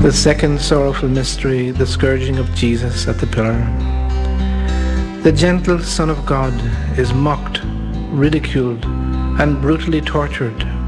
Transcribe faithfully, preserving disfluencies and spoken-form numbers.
The second sorrowful mystery, the scourging of Jesus at the pillar. The gentle Son of God is mocked, ridiculed, and brutally tortured